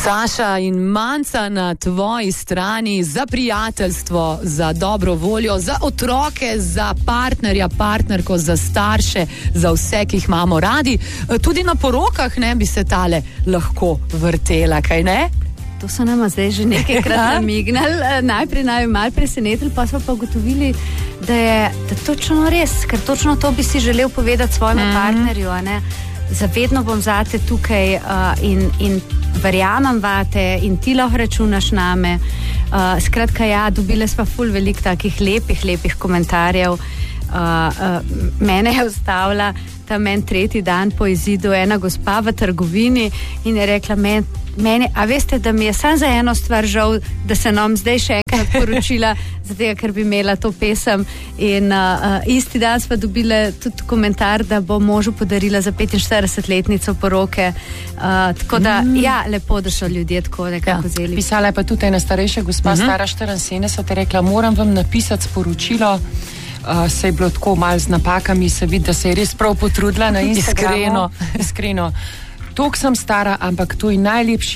Saša in Manca na tvoji strani za prijateljstvo, za dobro voljo, za otroke, za partnerja, partnerko, za starše, za vse, ki jih imamo radi. Tudi na porokah ne bi se tale lahko vrtela, kaj ne? To so nama zdaj že nekajkrat namignali. Najprej naj malo presenetili, pa smo pa ugotovili, da je točno res, ker točno to bi si želel povedati svojemu partnerju, a ne? Zavedno bom zate tukaj in verjamem vate in ti lahko računaš name. Skratka, ja, dobile smo ful veliko takih lepih komentarjev. Mene je ustavila tam en tretji dan po izidu ena gospa v trgovini in je rekla meni, a veste, da mi je samo za eno stvar žal, da se nam zdaj še enkrat poročila, zato ker bi imela to pesem. In isti dan smo dobile tudi komentar, da bo možu podarila za 45-letnico poroke. Tako da, ja, lepo, da so ljudje tako nekako vzeli. Pisala je pa tudi ena starejša gospa, stara 74, je rekla, moram vam napisati sporočilo. Se je bilo tako malo z napakami, se vidi, da se je res prav potrudila na Instagramu. Iskreno. Toliko sem stara, ampak to je najlepši